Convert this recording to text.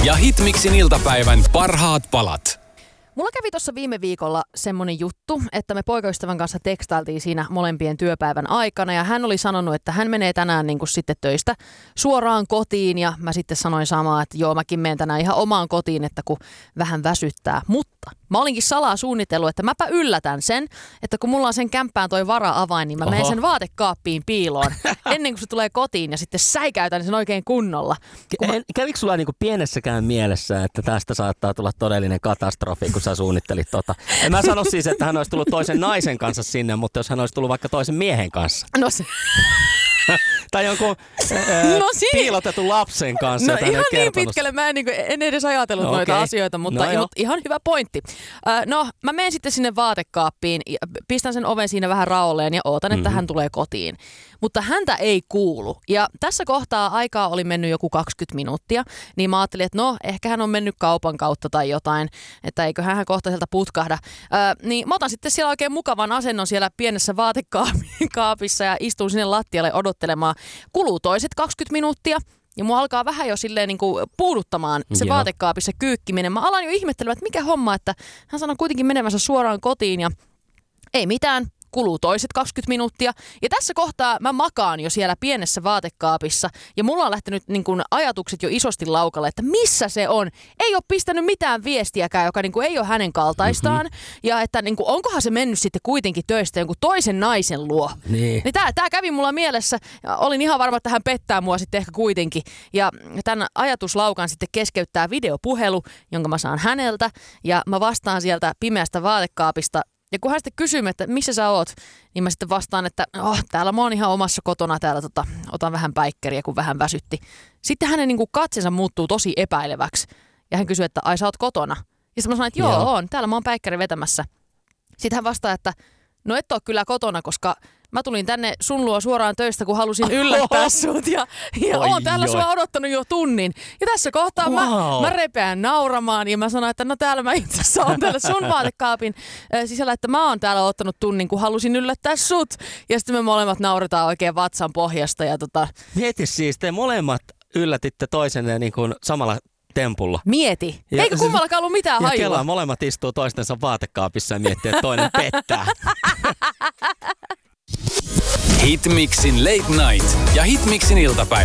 ja Hitmixin iltapäivän parhaat palat. Mulla kävi tuossa viime viikolla semmonen juttu, että me poikaystävän kanssa tekstailtiin siinä molempien työpäivän aikana ja hän oli sanonut, että hän menee tänään niin kuin sitten töistä suoraan kotiin ja mä sitten sanoin samaa, että joo mäkin menen tänään ihan omaan kotiin, että kun vähän väsyttää, mutta mä olinkin salaa suunnitellut, että mäpä yllätän sen, että kun mulla on sen kämppään toi vara-avain, niin mä menen sen vaatekaappiin piiloon ennen kuin se tulee kotiin ja sitten säikäytän sen oikein kunnolla. Kävikö sulla niinku pienessäkään mielessä, että tästä saattaa tulla todellinen katastrofi, kun sä suunnittelit tota? En mä sano siis, että hän olisi tullut toisen naisen kanssa sinne, mutta jos hän olisi tullut vaikka toisen miehen kanssa. No se... Tai jonkun piilotetun lapsen kanssa. No ihan niin pitkälle. Mä en edes ajatellut noita asioita, mutta ihan hyvä pointti. No mä menen sitten sinne vaatekaappiin, pistän sen oven siinä vähän raolleen ja ootan, että hän tulee kotiin. Mutta häntä ei kuulu. Ja tässä kohtaa aikaa oli mennyt joku 20 minuuttia, niin mä ajattelin, että no ehkä hän on mennyt kaupan kautta tai jotain, että eiköhän hän kohta sieltä putkahda. Niin mä otan sitten siellä oikein mukavan asennon siellä pienessä vaatekaapissa ja istun sinne lattialle odottelemaan. Kuluu toiset 20 minuuttia. Ja mua alkaa vähän jo silleen niin kuin puuduttamaan se vaatekaapissa kyykkiminen. Mä alan jo ihmettelemään, että mikä homma, että hän sanoi kuitenkin menevänsä suoraan kotiin ja ei mitään. Kuluu toiset 20 minuuttia. Ja tässä kohtaa mä makaan jo siellä pienessä vaatekaapissa. Ja mulla on lähtenyt niin kuin ajatukset jo isosti laukalle, että missä se on. Ei ole pistänyt mitään viestiäkään, joka niin kuin ei ole hänen kaltaistaan. Ja että niin kuin, onkohan se mennyt sitten kuitenkin töistä jonkun toisen naisen luo. Niin tää kävi mulla mielessä. Ja olin ihan varma, että hän pettää mua sitten ehkä kuitenkin. Ja tämän ajatuslaukan sitten keskeyttää videopuhelu, jonka mä saan häneltä. Ja mä vastaan sieltä pimeästä vaatekaapista. Ja kun hän sitten kysyy, että missä sä oot, niin mä sitten vastaan, että täällä mä oon ihan omassa kotona, täällä otan vähän päikkeriä, kun vähän väsytti. Sitten hänen niin kuin katsensa muuttuu tosi epäileväksi. Ja hän kysyy, että ai sä oot kotona. Ja sitten mä sanoin, että joo, oon, täällä mä oon päikkäri vetämässä. Sitten hän vastaa, että no et oo kyllä kotona, koska mä tulin tänne sun luo suoraan töistä, kun halusin yllättää sut. Ja oon täällä sua odottanut jo tunnin. Ja tässä kohtaa mä repeän nauramaan ja mä sanon, että no täällä mä itse asiassa oon täällä sun vaatekaapin sisällä, että mä oon täällä ottanut tunnin, kun halusin yllättää sut. Ja sitten me molemmat nauretaan oikein vatsan pohjasta. Ja Mieti siis, te molemmat yllätitte toisenne niin kuin samalla tempulla. Mieti. Eikö kummallakaan ollut mitään hajua? Ja kelaa, molemmat istuu toistensa vaatekaapissa ja miettii, että toinen pettää. Hitmixin Late Night ja Hitmixin iltapäivä.